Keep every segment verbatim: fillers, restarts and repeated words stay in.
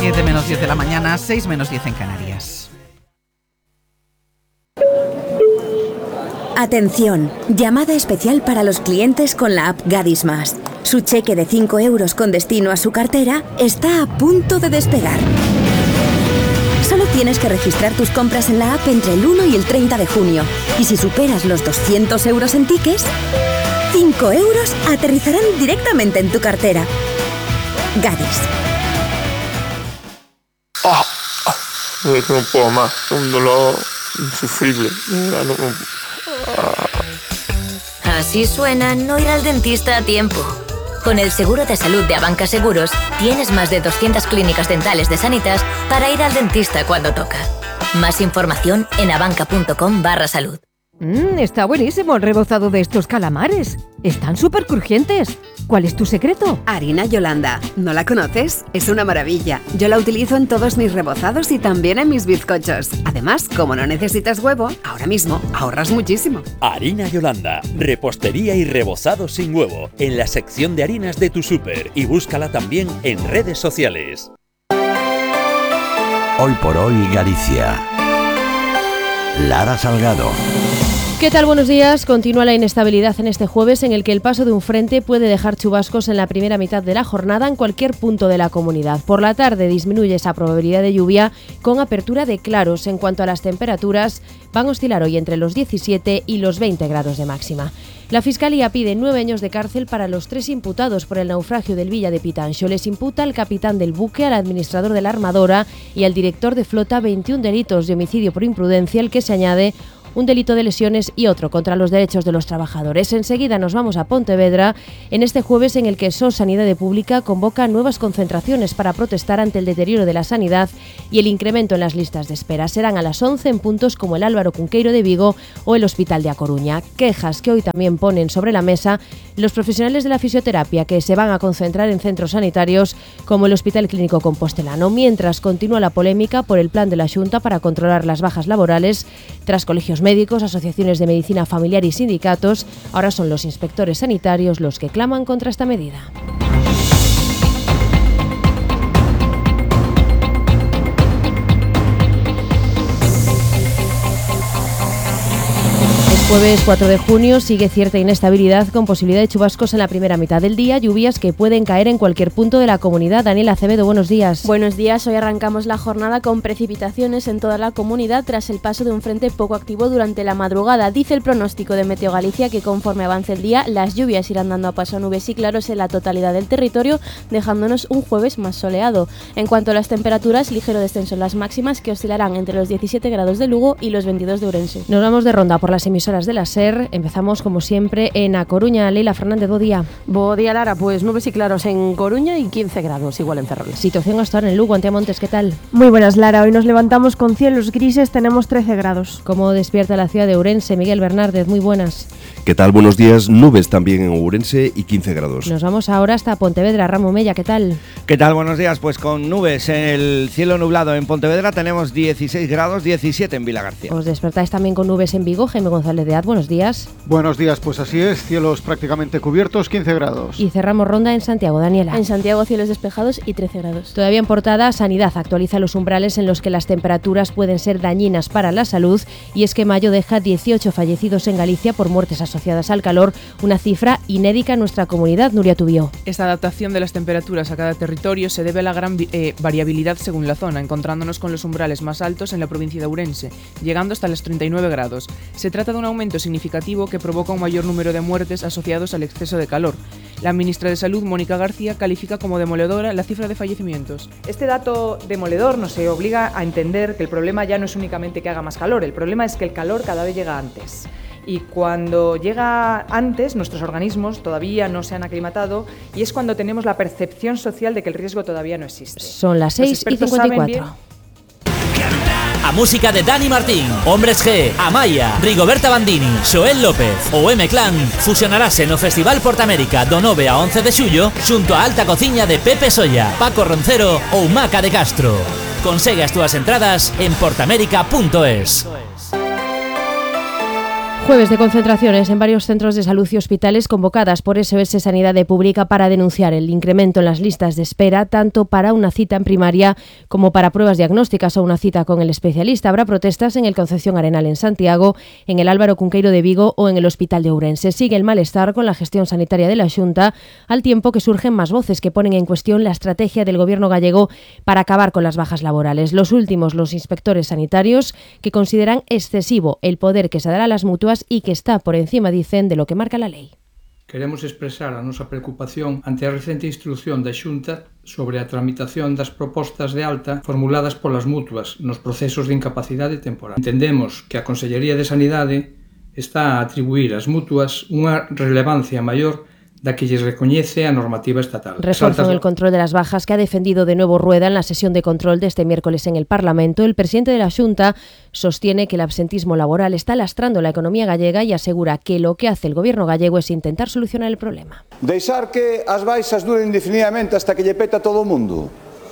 siete menos diez de la mañana, seis menos diez en Canarias. Atención, llamada especial para los clientes con la app Gadis Más. Su cheque de cinco euros con destino a su cartera está a punto de despegar. Solo tienes que registrar tus compras en la app entre el uno y el treinta de junio. Y si superas los doscientos euros en tickets, cinco euros aterrizarán directamente en tu cartera. Gadis. Oh, oh, no puedo más, un dolor insufrible. No, no, no. Así suena no ir al dentista a tiempo. Con el seguro de salud de Abanca Seguros, tienes más de doscientas clínicas dentales de Sanitas para ir al dentista cuando toca. Más información en abanca.com barra salud. Mmm, está buenísimo el rebozado de estos calamares. Están súper crujientes. ¿Cuál es tu secreto? Harina Yolanda. ¿No la conoces? Es una maravilla. Yo la utilizo en todos mis rebozados y también en mis bizcochos. Además, como no necesitas huevo, ahora mismo ahorras muchísimo. Harina Yolanda. Repostería y rebozado sin huevo. En la sección de harinas de tu súper. Y búscala también en redes sociales. Hoy por hoy Galicia. Lara Salgado. ¿Qué tal? Buenos días. Continúa la inestabilidad en este jueves en el que el paso de un frente puede dejar chubascos en la primera mitad de la jornada en cualquier punto de la comunidad. Por la tarde disminuye esa probabilidad de lluvia con apertura de claros. En cuanto a las temperaturas, van a oscilar hoy entre los diecisiete y los veinte grados de máxima. La Fiscalía pide nueve años de cárcel para los tres imputados por el naufragio del Villa de Pitanxo. Les imputa al capitán del buque, al administrador de la armadora y al director de flota veintiún delitos de homicidio por imprudencia, al que se añade un delito de lesiones y otro contra los derechos de los trabajadores. Enseguida nos vamos a Pontevedra en este jueves en el que S O S Sanidade Pública convoca nuevas concentraciones para protestar ante el deterioro de la sanidad y el incremento en las listas de espera. Serán a las once en puntos como el Álvaro Cunqueiro de Vigo o el Hospital de A Coruña. Quejas que hoy también ponen sobre la mesa los profesionales de la fisioterapia que se van a concentrar en centros sanitarios como el Hospital Clínico Compostelano, mientras continúa la polémica por el plan de la Xunta para controlar las bajas laborales tras colegios médicos, asociaciones de medicina familiar y sindicatos. Ahora son los inspectores sanitarios los que claman contra esta medida. Jueves cuatro de junio sigue cierta inestabilidad con posibilidad de chubascos en la primera mitad del día, lluvias que pueden caer en cualquier punto de la comunidad. Daniela Acevedo, buenos días. Buenos días, hoy arrancamos la jornada con precipitaciones en toda la comunidad tras el paso de un frente poco activo durante la madrugada. Dice el pronóstico de Meteo Galicia que conforme avance el día, las lluvias irán dando a paso a nubes y claros en la totalidad del territorio, dejándonos un jueves más soleado. En cuanto a las temperaturas, ligero descenso en las máximas que oscilarán entre los diecisiete grados de Lugo y los veintidós de Ourense. Nos vamos de ronda por las emisoras de la SER. Empezamos como siempre en A Coruña. Leila Fernández, bo día. Bo día, Lara, pues nubes y claros en Coruña y quince grados igual en Ferrol. Situación hasta ahora en Lugo. Antía Montes, ¿qué tal? Muy buenas, Lara, hoy nos levantamos con cielos grises, tenemos trece grados. ¿Cómo despierta la ciudad de Ourense? Miguel Bernárdez, muy buenas. ¿Qué tal? Buenos días, nubes también en Ourense y quince grados. Nos vamos ahora hasta Pontevedra. Ramo Mella, ¿qué tal? ¿Qué tal? Buenos días, pues con nubes en el cielo nublado en Pontevedra tenemos dieciséis grados, diecisiete en Vilagarcía. Os despertáis también con nubes en Vigo. Jaime González de Ad, buenos días. Buenos días, pues así es, cielos prácticamente cubiertos, quince grados. Y cerramos ronda en Santiago, Daniela. En Santiago cielos despejados y trece grados. Todavía en portada, Sanidad actualiza los umbrales en los que las temperaturas pueden ser dañinas para la salud, y es que mayo deja dieciocho fallecidos en Galicia por muertes asociadas al calor, una cifra inédita en nuestra comunidad. Nuria Tubío. Esta adaptación de las temperaturas a cada territorio se debe a la gran eh, variabilidad según la zona, encontrándonos con los umbrales más altos en la provincia de Ourense, llegando hasta los treinta y nueve grados. Se trata de un aumento significativo que provoca un mayor número de muertes asociados al exceso de calor. La ministra de Salud, Mónica García, califica como demoledora la cifra de fallecimientos. Este dato demoledor nos obliga a entender que el problema ya no es únicamente que haga más calor, el problema es que el calor cada vez llega antes. Y cuando llega antes, nuestros organismos todavía no se han aclimatado y es cuando tenemos la percepción social de que el riesgo todavía no existe. Son las seis y cincuenta y cuatro. A música de Dani Martín, Hombres G, Amaya, Rigoberta Bandini, Xoel López ou M-Clan fusionarase no Festival Portamérica do nove a once de xullo xunto a Alta Cociña de Pepe Solla, Paco Roncero ou Maca de Castro. Consegue as túas entradas en portamérica punto es. Jueves de concentraciones en varios centros de salud y hospitales convocadas por S O S Sanidad Pública para denunciar el incremento en las listas de espera, tanto para una cita en primaria como para pruebas diagnósticas o una cita con el especialista. Habrá protestas en el Concepción Arenal en Santiago, en el Álvaro Cunqueiro de Vigo o en el Hospital de Ourense. Sigue el malestar con la gestión sanitaria de la Xunta, al tiempo que surgen más voces que ponen en cuestión la estrategia del Gobierno gallego para acabar con las bajas laborales. Los últimos, los inspectores sanitarios, que consideran excesivo el poder que se dará a las mutuas y que está por encima, dicen, de lo que marca la lei. Queremos expresar a nosa preocupación ante a recente instrucción da Xunta sobre a tramitación das propostas de alta formuladas polas mutuas nos procesos de incapacidade temporal. Entendemos que a Consellería de Sanidade está a atribuir ás mutuas unha relevancia maior da que lles recoñece a normativa estatal. Refuerzo en el control de las bajas que ha defendido de nuevo Rueda en la sesión de control de este miércoles en el Parlamento. El presidente de la Xunta sostiene que el absentismo laboral está lastrando la economía gallega y asegura que lo que hace el Gobierno gallego es intentar solucionar el problema. Deixar que as baixas duren indefinidamente hasta que lle peta todo o mundo.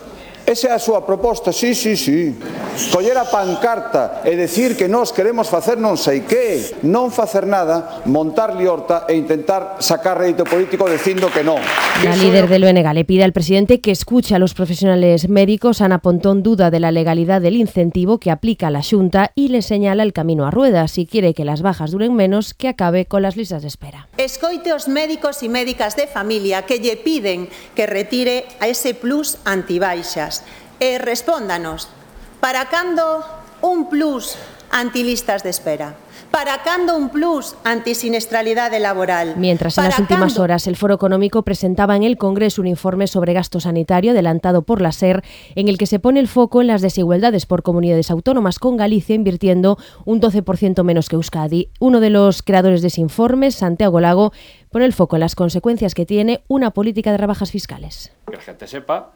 Esa é a súa proposta, sí, sí, sí. Coller a pancarta e decir que nós queremos facer non sei que, non facer nada, montar liorta e intentar sacar rédito político dicindo que non. La líder del O N G le pide al presidente que escuche a los profesionales médicos. Ana Pontón duda de la legalidad del incentivo que aplica la Xunta y le señala el camino a Rueda. Si quiere que las bajas duren menos, que acabe con las listas de espera. Escoite os médicos e médicas de familia que lle piden que retire a ese plus antibaixas. E respóndanos, para cando un plus antilistas de espera? Para cando un plus antisinestralidade laboral? Mientras en Para las últimas cando... horas el Foro Económico presentaba en el Congreso un informe sobre gasto sanitario adelantado por la SER, en el que se pone el foco en las desigualdades por comunidades autónomas, con Galicia invirtiendo un doce por ciento menos que Euskadi. Uno de los creadores de ese informe, Santiago Lago, pone el foco en las consecuencias que tiene una política de rebajas fiscales. Que la gente sepa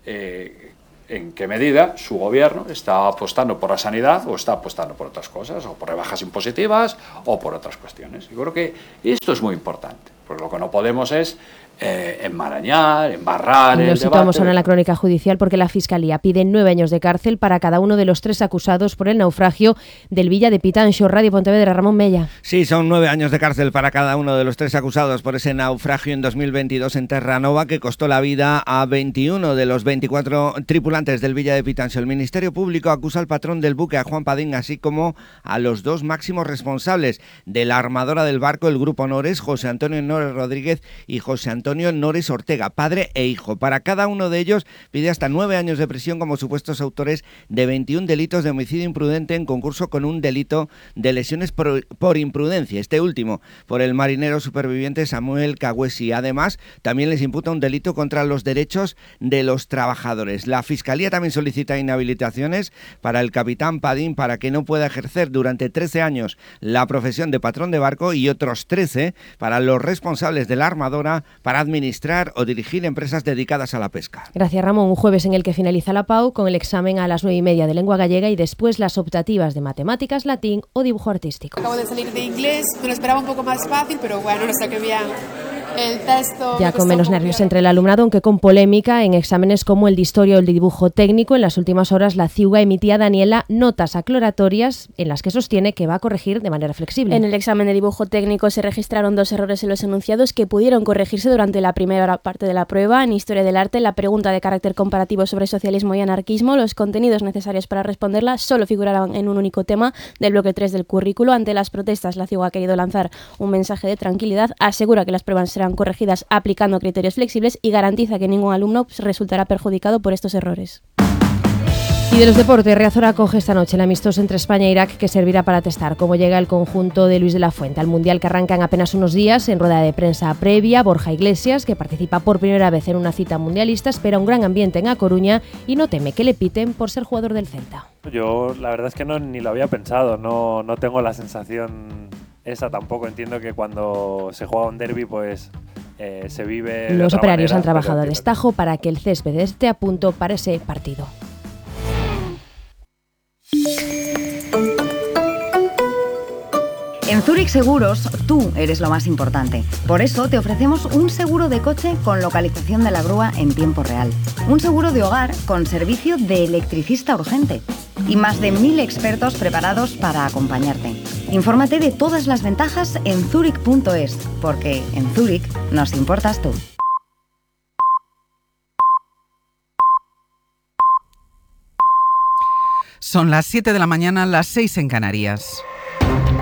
eh, en qué medida su gobierno está apostando por la sanidad o está apostando por otras cosas, o por rebajas impositivas o por otras cuestiones. Yo creo que esto es muy importante, porque lo que no podemos es eh, enmarañar, embarrar el Nos situamos debate. ahora en la crónica judicial porque la Fiscalía pide nueve años de cárcel para cada uno de los tres acusados por el naufragio del Villa de Pitanxo. Radio Pontevedra, Ramón Mella. Sí, son nueve años de cárcel para cada uno de los tres acusados por ese naufragio en dos mil veintidós en Terranova que costó la vida a veintiuno de los veinticuatro tripulantes del Villa de Pitanxo. El Ministerio Público acusa al patrón del buque, a Juan Padín, así como a los dos máximos responsables de la armadora del barco, el Grupo Nores, José Antonio Nores Rodríguez y José Antonio Nores Ortega, padre e hijo. Para cada uno de ellos pide hasta nueve años de prisión como supuestos autores de veintiún delitos de homicidio imprudente en concurso con un delito de lesiones por, por imprudencia, este último por el marinero superviviente Samuel Cagüesi. Además, también les imputa un delito contra los derechos de los trabajadores. La Fiscalía también solicita inhabilitaciones para el capitán Padín para que no pueda ejercer durante trece años la profesión de patrón de barco y otros trece para los responsables de la armadora para administrar o dirigir empresas dedicadas a la pesca. Gracias, Ramón. Un jueves en el que finaliza la P A U con el examen a las nueve y media de lengua gallega y después las optativas de matemáticas, latín o dibujo artístico. Acabo de salir de inglés, me lo esperaba un poco más fácil, pero bueno, lo saqué bien. El texto ya con menos nervios entre el alumnado, aunque con polémica en exámenes como el de historia o el de dibujo técnico. En las últimas horas la CIUGA emitía a Daniela notas aclaratorias en las que sostiene que va a corregir de manera flexible. En el examen de dibujo técnico se registraron dos errores en los enunciados que pudieron corregirse durante la primera parte de la prueba. En historia del arte, la pregunta de carácter comparativo sobre socialismo y anarquismo, los contenidos necesarios para responderla solo figuraban en un único tema del bloque tres del currículo. Ante las protestas, la CIUGA ha querido lanzar un mensaje de tranquilidad, asegura que las pruebas serán corregidas aplicando criterios flexibles y garantiza que ningún alumno resultará perjudicado por estos errores. Y de los deportes, Riazor acoge esta noche el amistoso entre España e Irak, que servirá para testar cómo llega el conjunto de Luis de la Fuente al Mundial, que arranca en apenas unos días. En rueda de prensa previa, Borja Iglesias, que participa por primera vez en una cita mundialista, espera un gran ambiente en A Coruña y no teme que le piten por ser jugador del Celta. Yo la verdad es que no ni lo había pensado, no, no tengo la sensación esa tampoco. Entiendo que cuando se juega un derbi pues eh, se vive de Los otra operarios manera, han trabajado a pero destajo para que el césped esté a punto para ese partido. En Zurich Seguros, tú eres lo más importante. Por eso te ofrecemos un seguro de coche con localización de la grúa en tiempo real. Un seguro de hogar con servicio de electricista urgente. Y más de mil expertos preparados para acompañarte. Infórmate de todas las ventajas en zurich punto es, porque en Zurich nos importas tú. Son las siete de la mañana, las seis en Canarias.